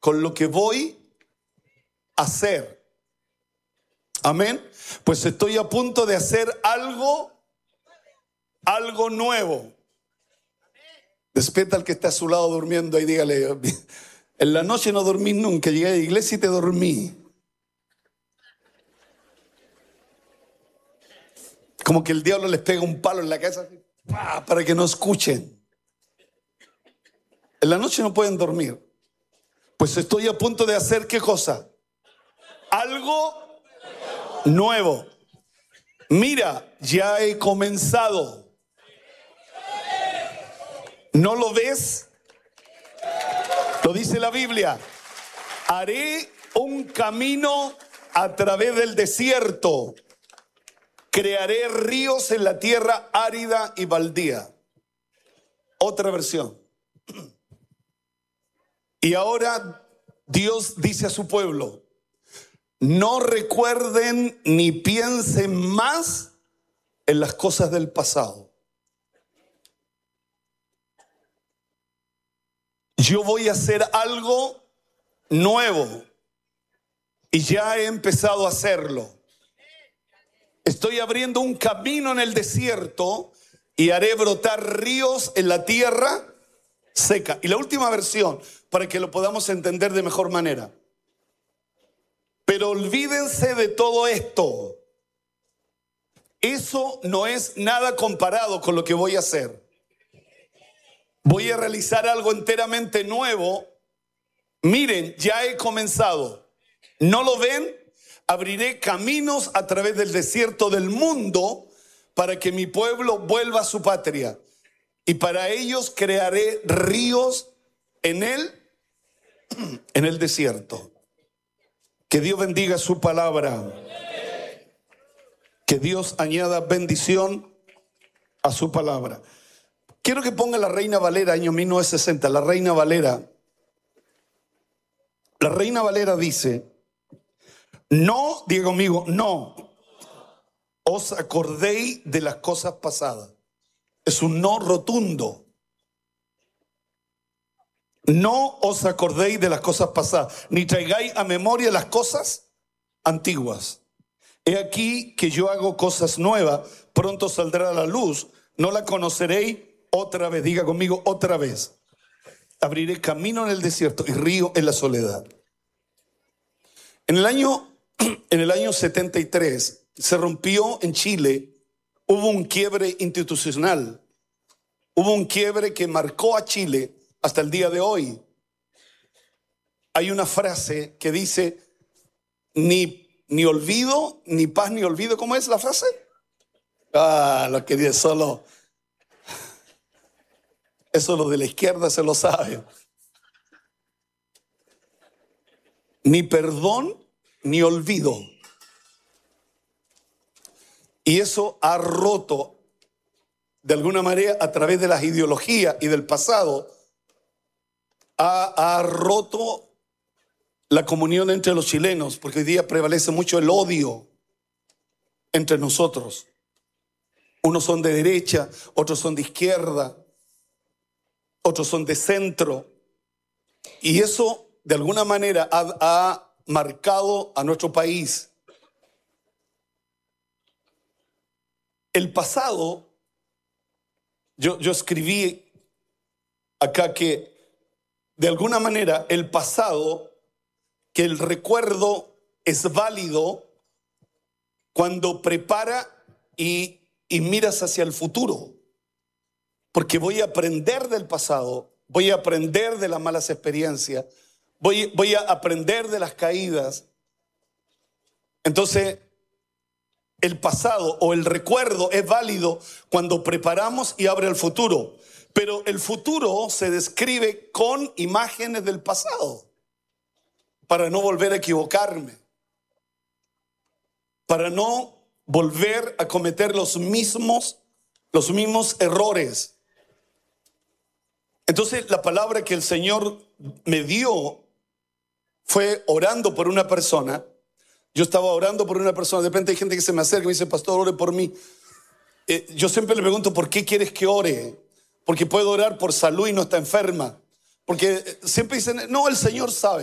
con lo que voy a hacer. Amén. Pues estoy a punto de hacer algo nuevo. Despierta al que está a su lado durmiendo y dígale: en la noche no dormí nunca, llegué a la iglesia y te dormí. Como que el diablo les pega un palo en la cabeza para que no escuchen. En la noche no pueden dormir. Pues estoy a punto de hacer, ¿qué cosa? Algo nuevo. Mira, ya he comenzado. ¿No lo ves? Lo dice la Biblia. Haré un camino a través del desierto. Crearé ríos en la tierra árida y baldía. Otra versión. Y ahora Dios dice a su pueblo: no recuerden ni piensen más en las cosas del pasado. Yo voy a hacer algo nuevo y ya he empezado a hacerlo. Estoy abriendo un camino en el desierto y haré brotar ríos en la tierra seca. Y la última versión, para que lo podamos entender de mejor manera. Pero olvídense de todo esto. Eso no es nada comparado con lo que voy a hacer. Voy a realizar algo enteramente nuevo. Miren, ya he comenzado. ¿No lo ven? Abriré caminos a través del desierto del mundo para que mi pueblo vuelva a su patria. Y para ellos crearé ríos en el desierto. Que Dios bendiga su palabra. Que Dios añada bendición a su palabra. Quiero que ponga la Reina Valera, año 1960. La Reina Valera. La Reina Valera dice: no, diga conmigo, no os acordéis de las cosas pasadas. Es un no rotundo. No os acordéis de las cosas pasadas, ni traigáis a memoria las cosas antiguas. He aquí que yo hago cosas nuevas, pronto saldrá a la luz, no la conoceréis otra vez. Diga conmigo, otra vez. Abriré camino en el desierto y río en la soledad. En el año 73 se rompió en Chile, hubo un quiebre institucional, hubo un quiebre que marcó a Chile hasta el día de hoy. Hay una frase que dice: ni olvido, ni paz, ni olvido. ¿Cómo es la frase? Lo que dice solo. Eso lo de la izquierda se lo sabe. Ni perdón, ni olvido. Y eso ha roto, de alguna manera, a través de las ideologías y del pasado, ha roto la comunión entre los chilenos, porque hoy día prevalece mucho el odio entre nosotros. Unos son de derecha, otros son de izquierda, otros son de centro. Y eso, de alguna manera, ha marcado a nuestro país. El pasado, yo escribí acá que de alguna manera el pasado, que el recuerdo es válido cuando prepara y miras hacia el futuro. Porque voy a aprender del pasado, voy a aprender de las malas experiencias, voy a aprender de las caídas. Entonces, el pasado o el recuerdo es válido cuando preparamos y abre el futuro. Pero el futuro se describe con imágenes del pasado, para no volver a equivocarme, para no volver a cometer los mismos errores. Entonces, la palabra que el Señor me dio fue orando por una persona. Yo estaba orando por una persona, de repente hay gente que se me acerca y me dice: pastor, ore por mí. Yo siempre le pregunto: ¿por qué quieres que ore? Porque puedo orar por salud y no está enferma. Porque siempre dicen: no, el Señor sabe.